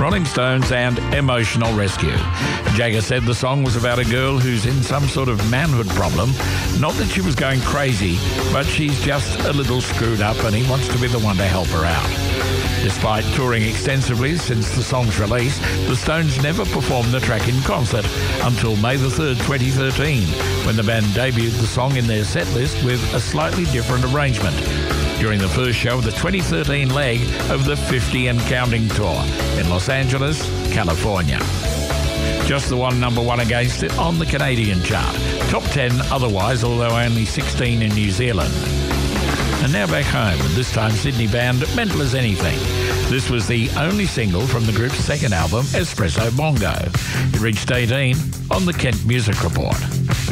Rolling Stones and Emotional Rescue. Jagger said the song was about a girl who's in some sort of manhood problem. Not that she was going crazy, but she's just a little screwed up and he wants to be the one to help her out. Despite touring extensively since the song's release, the Stones never performed the track in concert until May the 3rd, 2013, when the band debuted the song in their set list with a slightly different arrangement during the first show of the 2013 leg of the 50 and Counting Tour in Los Angeles, California. Just the one number one against it on the Canadian chart. Top 10 otherwise, although only 16 in New Zealand. And now back home, and this time Sydney band Mental as Anything. This was the only single from the group's second album, Espresso Bongo. It reached 18 on the Kent Music Report.